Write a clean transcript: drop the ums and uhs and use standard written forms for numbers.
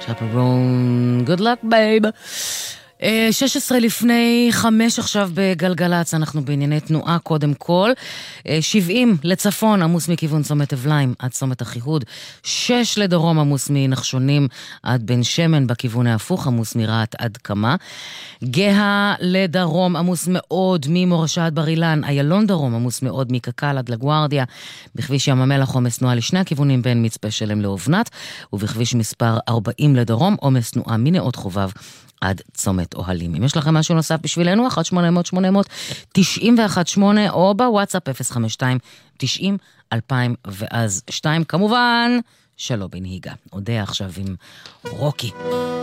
צ'אפרון, good luck babe. 16 לפני 5 עכשיו בגלגלץ, אנחנו בענייני תנועה קודם כל. 70 לצפון, עמוס מכיוון צומת אבליים עד צומת החיהוד. 6 לדרום, עמוס מנחשונים עד בן שמן, בכיוון ההפוך, עמוס מרעת עד כמה. גאה לדרום, עמוס מאוד ממורשה עד בר אילן. איילון דרום, עמוס מאוד מקקל עד לגוארדיה. בכביש ים המלח עומס תנועה לשני הכיוונים בין מצפה שלם לאובנת, ובכביש מספר 40 לדרום עומס תנועה מנאות חובב עד צומת אוהלים. אם יש לכם משהו נוסף בשבילנו, 1-800-800-918 או בוואטסאפ 052-90-2002. כמובן, שלא בנהיגה. עודה עכשיו עם רוקי.